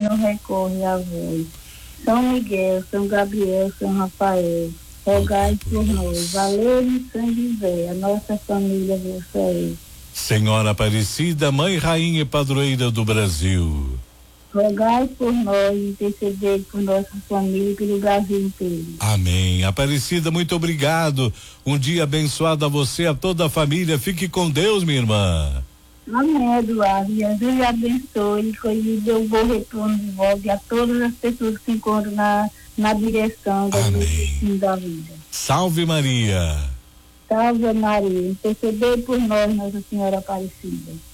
não recorre a vós. São Miguel, São Gabriel, São Rafael, rogai por nós. Valeu e São José, a nossa família você é. Senhora Aparecida, Mãe, Rainha e Padroeira do Brasil, rogai por nós e intercedei por nossa família e pelo Brasil inteiro. Amém. Aparecida, muito obrigado. Um dia abençoado a você, a toda a família. Fique com Deus, minha irmã. Amém, Eduardo. Jesus abençoe e dê um bom retorno de volta e a todas as pessoas que se encontram na direção da vida. Salve Maria. Salve Maria. Intercedei por nós, Nossa Senhora Aparecida.